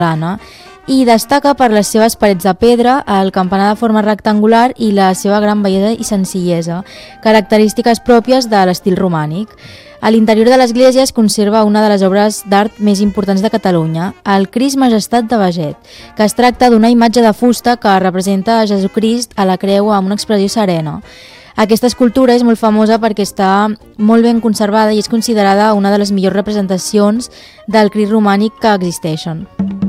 catalana i destaca per les seves parets de pedra, el campanar de forma rectangular i la seva gran bellesa i senzillesa, característiques pròpies de l'estil romànic. A l'interior de l'església es conserva una de les obres d'art més importants de Catalunya, el Crist Majestat de Beget, que es tracta d'una imatge de fusta que representa a Jesucrist a la creu amb una expressió serena. Aquesta escultura és molt famosa perquè està molt ben conservada i és considerada una de les millors representacions del Crist romànic que existeixen.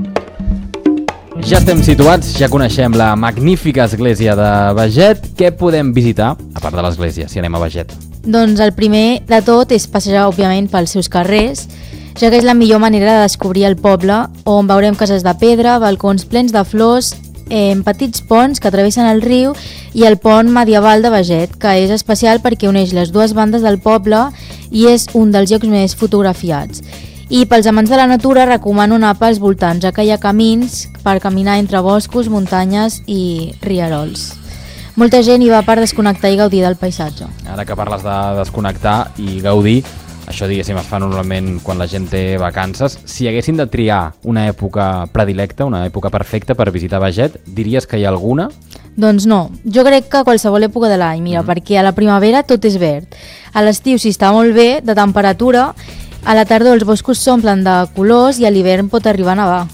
Ja estem situats, ja coneixem la magnífica església de Beget. Què podem visitar, a part de l'església, si anem a Beget? Doncs el primer de tot és passejar, òbviament, pels seus carrers, ja que és la millor manera de descobrir el poble, on veurem cases de pedra, balcons plens de flors, petits ponts que travessen el riu i el pont medieval de Beget, que és especial perquè uneix les dues bandes del poble i és un dels llocs més fotografiats. I pels amants de la natura recomano anar pels voltants, ja que hi ha camins per caminar entre boscos, muntanyes i rierols. Molta gent hi va per desconnectar i gaudir del paisatge. Ara que parles de desconnectar i gaudir, això diguéssim es fa normalment quan la gent té vacances. Si haguéssim de triar una època predilecta, una època perfecta per visitar Beget, diries que hi ha alguna? Doncs no, jo crec que qualsevol època de l'any, mira, perquè a la primavera tot és verd. A l'estiu s'hi està molt bé de temperatura, a la tardor els boscos s'omplen de colors i a l'hivern pot arribar a nevar.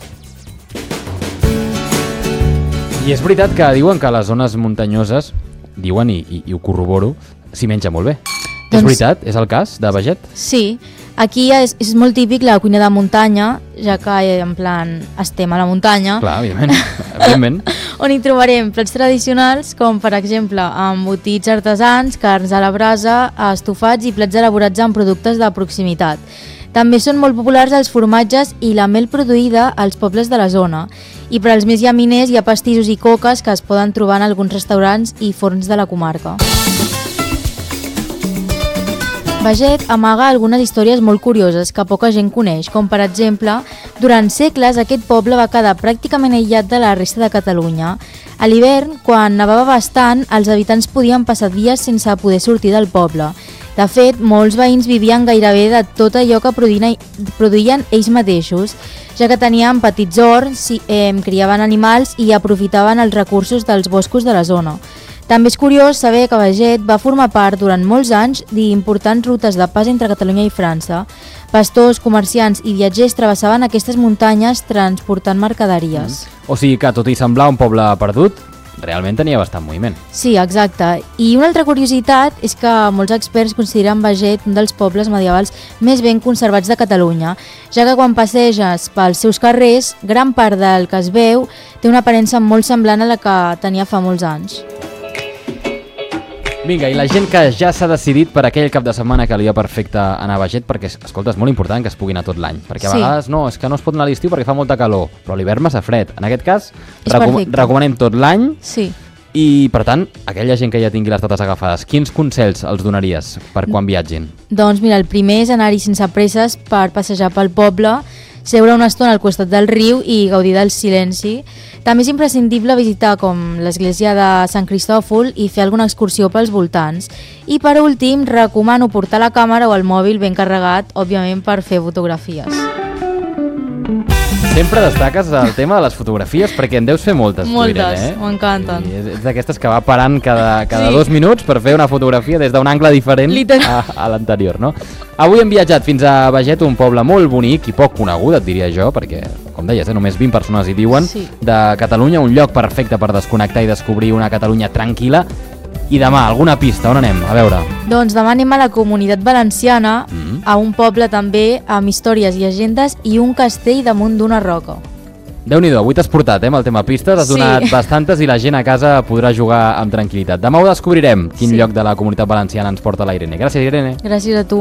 I és veritat que diuen que a les zones muntanyoses, diuen i ho corroboro, s'hi menja molt bé. És veritat? És el cas de Beget? Sí, aquí és molt típic la cuina de muntanya, ja que en plan estem a la muntanya. Clar, evidentment. On hi trobarem plats tradicionals com per exemple embotits artesans, carns a la brasa, estofats i plats elaborats amb productes de proximitat. També són molt populars els formatges i la mel produïda als pobles de la zona. I per als més llaminers hi ha pastissos i coques que es poden trobar en alguns restaurants i forns de la comarca. Beget amaga algunes històries molt curioses que poca gent coneix, com per exemple, durant segles aquest poble va quedar pràcticament aïllat de la resta de Catalunya. A l'hivern, quan nevava bastant, els habitants podien passar dies sense poder sortir del poble. De fet, molts veïns vivien gairebé de tot allò que produïen ells mateixos, ja que tenien petits horts, criaven animals i aprofitaven els recursos dels boscos de la zona. També és curiós saber que Beget va formar part durant molts anys d'importants rutes de pas entre Catalunya i França. Pastors, comerciants i viatgers travessaven aquestes muntanyes transportant mercaderies. O sigui que, tot i semblar un poble perdut, realment tenia bastant moviment. Sí, exacte. I una altra curiositat és que molts experts consideren Beget un dels pobles medievals més ben conservats de Catalunya, ja que quan passeges pels seus carrers, gran part del que es veu té una aparença molt semblant a la que tenia fa molts anys. Vinga, i la gent que ja s'ha decidit per aquell cap de setmana que li va perfecte anar a Beget, perquè, escolta, és molt important que es pugui anar tot l'any, perquè a vegades no, és que no es pot anar a l'estiu perquè fa molta calor, però a l'hivern massa fred. En aquest cas, recomanem tot l'any. Sí. I, per tant, aquella gent que ja tingui les dates agafades, quins consells els donaries per quan viatgin? Doncs mira, el primer és anar-hi sense presses per passejar pel poble, seure una estona al costat del riu i gaudir del silenci. També és imprescindible visitar com l'església de Sant Cristòfol i fer alguna excursió pels voltants. I per últim, recomano portar la càmera o el mòbil ben carregat, òbviament per fer fotografies. Sempre destaques el tema de les fotografies perquè en deus fer moltes. Moltes, m'encanten. És d'aquestes que va parant cada 2 minuts per fer una fotografia des d'un angle diferent a l'anterior, no? Avui hem viatjat fins a Beget, un poble molt bonic i poc conegut, et diria jo, perquè, com deies, només 20 persones hi viuen, de Catalunya, un lloc perfecte per desconnectar i descobrir una Catalunya tranquil·la. I demà, alguna pista, on anem? A veure. Doncs demà anem a la Comunitat Valenciana, a un poble també amb històries i agendes i un castell damunt d'una roca. Déu-n'hi-do, avui t'has portat amb el tema pistes, has donat bastantes i la gent a casa podrà jugar amb tranquil·litat. Demà ho descobrirem, quin lloc de la Comunitat Valenciana ens porta la Irene. Gràcies, Irene. Gràcies a tu.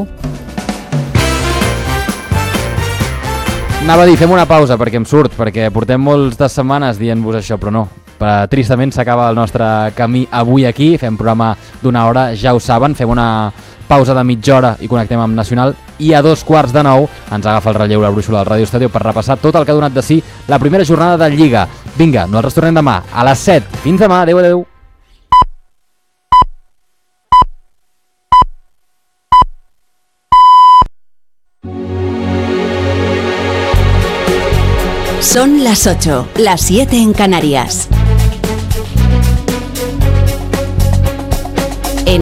Anava a dir, fem una pausa perquè em surt, perquè portem moltes setmanes dient-vos això, però no. Tristament s'acaba el nostre camí avui aquí, fem programa d'una hora, ja ho saben, fem una pausa de mitja hora i connectem amb Nacional i a 2:15 ens agafa el relleu la brúixola del Ràdio Estadio per repassar tot el que ha donat de si la primera jornada de Lliga. Vinga, nosaltres tornem demà a les 7. Fins demà, adeu, adeu. Son las 8, las 7 en Canarias. En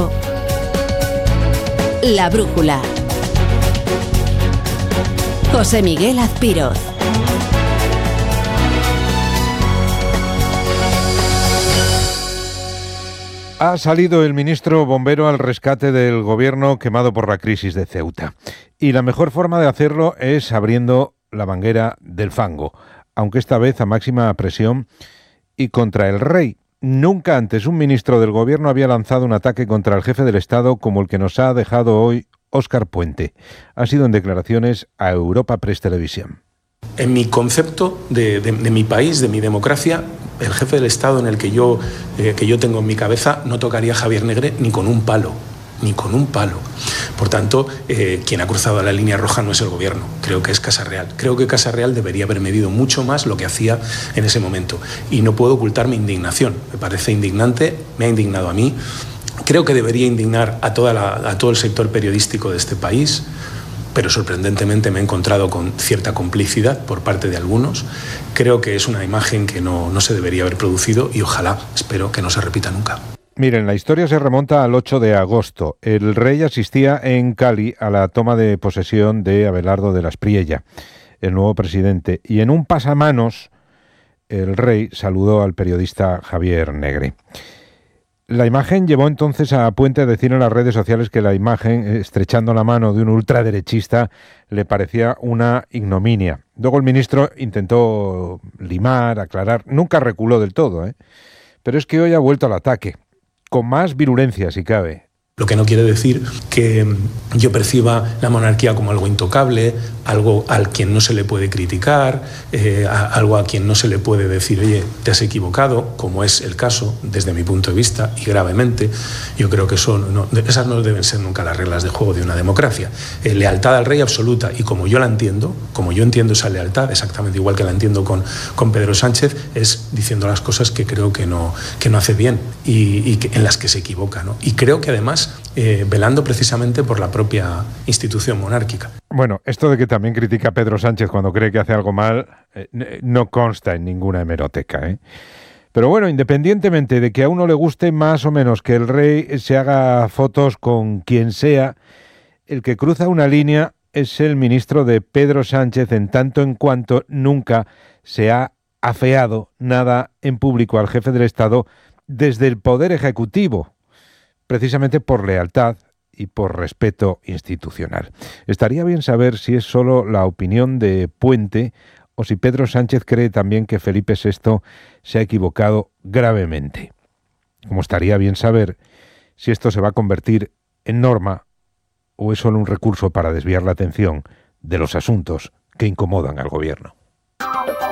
La Brújula. José Miguel Azpiroz. Ha salido el ministro Bombero al rescate del gobierno quemado por la crisis de Ceuta. Y la mejor forma de hacerlo es abriendo la manguera del fango, aunque esta vez a máxima presión y contra el rey. Nunca antes un ministro del gobierno había lanzado un ataque contra el jefe del Estado como el que nos ha dejado hoy Óscar Puente. Ha sido en declaraciones a Europa Press Televisión. En mi concepto de mi país, de mi democracia, el jefe del Estado en el que yo tengo en mi cabeza no tocaría a Javier Negre ni con un palo. Ni con un palo. Por tanto, quien ha cruzado la línea roja no es el gobierno, creo que es Casa Real. Creo que Casa Real debería haber medido mucho más lo que hacía en ese momento. Y no puedo ocultar mi indignación. Me parece indignante, me ha indignado a mí. Creo que debería indignar a todo el sector periodístico de este país, pero sorprendentemente me he encontrado con cierta complicidad por parte de algunos. Creo que es una imagen que no se debería haber producido y ojalá, espero que no se repita nunca. Miren, la historia se remonta al 8 de agosto. El rey asistía en Cali a la toma de posesión de Abelardo de la Espriella, el nuevo presidente, y en un pasamanos el rey saludó al periodista Javier Negre. La imagen llevó entonces a Puente a decir en las redes sociales que la imagen, estrechando la mano de un ultraderechista, le parecía una ignominia. Luego el ministro intentó limar, aclarar, nunca reculó del todo, pero es que hoy ha vuelto al ataque, con más virulencia si cabe. Lo que no quiere decir que yo perciba la monarquía como algo intocable, algo al quien no se le puede criticar, algo a quien no se le puede decir, oye, te has equivocado, como es el caso desde mi punto de vista y gravemente. Yo creo que esas no deben ser nunca las reglas de juego de una democracia. Lealtad al rey absoluta, y como yo la entiendo, como yo entiendo esa lealtad, exactamente igual que la entiendo con Pedro Sánchez, es diciendo las cosas que creo que no hace bien y en las que se equivoca, ¿no? Y creo que además velando precisamente por la propia institución monárquica. Bueno, esto de que también critica a Pedro Sánchez cuando cree que hace algo mal no consta en ninguna hemeroteca, Pero bueno, independientemente de que a uno le guste más o menos que el rey se haga fotos con quien sea, el que cruza una línea es el ministro de Pedro Sánchez, en tanto en cuanto nunca se ha afeado nada en público al jefe del Estado desde el Poder Ejecutivo, precisamente por lealtad y por respeto institucional. Estaría bien saber si es solo la opinión de Puente o si Pedro Sánchez cree también que Felipe VI se ha equivocado gravemente. Como estaría bien saber si esto se va a convertir en norma o es solo un recurso para desviar la atención de los asuntos que incomodan al gobierno.